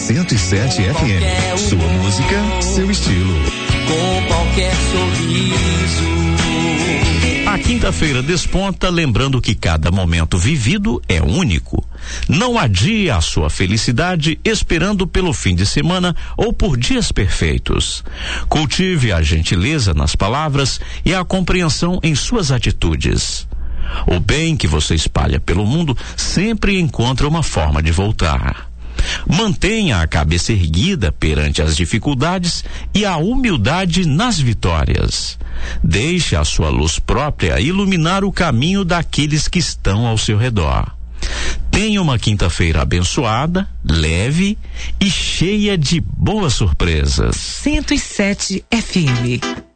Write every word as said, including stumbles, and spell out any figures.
cento e sete F M. Sua música, seu estilo. Com qualquer sorriso. A quinta-feira desponta, lembrando que cada momento vivido é único. Não adie a sua felicidade esperando pelo fim de semana ou por dias perfeitos. Cultive a gentileza nas palavras e a compreensão em suas atitudes. O bem que você espalha pelo mundo sempre encontra uma forma de voltar. Mantenha a cabeça erguida perante as dificuldades e a humildade nas vitórias. Deixe a sua luz própria iluminar o caminho daqueles que estão ao seu redor. Tenha uma quinta-feira abençoada, leve e cheia de boas surpresas. cento e sete F M.